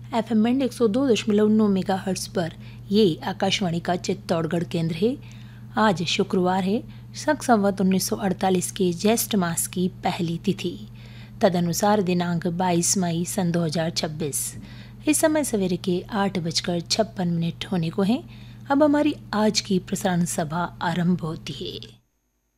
FM band 102.9 megahertz पर ये आकाशवाणी का चित्तौड़गढ़ केंद्र है। आज शुक्रवार है, शक संवत 1948 के ज्येष्ठ मास की पहली तिथि, तदनुसार दिनांक 22 मई सन 2026। इस समय सवेरे के 8:56 होने को हैं। अब हमारी आज की प्रसारण सभा आरंभ होती है।